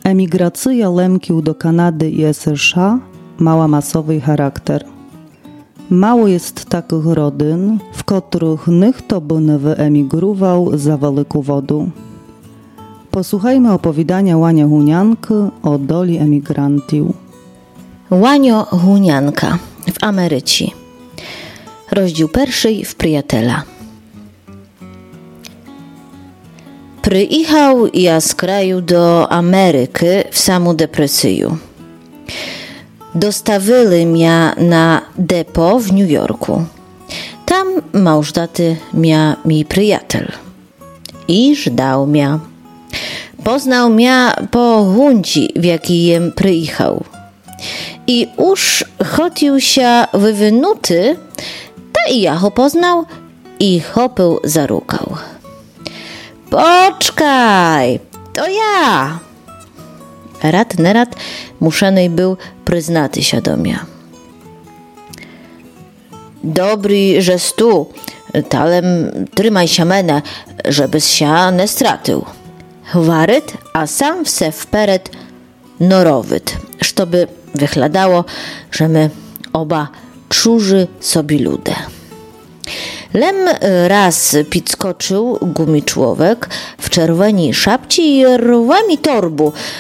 Emigracja Lemkił do Kanady i США mała masowy charakter. Mało jest takich rodyn, w których nikt by nie wyemigrował za wielką wodę. Posłuchajmy opowiadania Łania Hunianki o doli emigrantów. Łanio Hunianka w Ameryce. Rozdział 1 w Przyjatela. Przyjechał ja z kraju do Ameryki w samą depresję. Dostawili mnie na depo w New Yorku. Tam mąż daty miał mi przyjaciel. I żdał mnie. Poznał mnie po hunci, w jakim przyjechał. I już chodził się wywinuty, ta i ja go poznał i chopył za rukał. Poczkaj, to ja! Rad nerad muszany był przyznaty się do mnie. Dobry, żeś tu, talem trzymaj się mnie, żebyś się nie stratył. Waryt, a sam wse wperet norowyt, żeby wychladało, że my oba czuży sobie ludę. Lem raz podskoczył gumi człowiek w czerwoni szapci i rwał mi torbu,